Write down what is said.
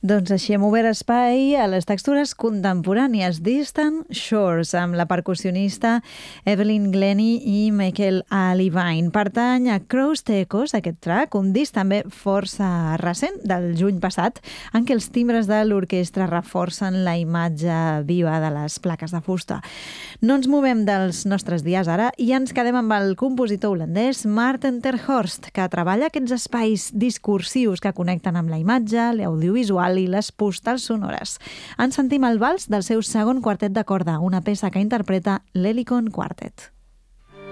Doncs així hem obert espai a les textures contemporànies Distant Shores amb la percussionista Evelyn Glennie i Michael A. Levine. Pertany a Crows to Echoes, aquest track, un disc també força recent, del juny passat, en què els timbres de l'orquestra reforcen la imatge viva de les plaques de fusta. No ens movem dels nostres dies ara i ens quedem amb el compositor holandès Maarten ter Horst, que treballa aquests espais discursius que connecten amb la imatge, l'audiovisual i les postals sonores. En sentim el vals del seu segon quartet de corda, una peça que interpreta l'Helicon Quartet.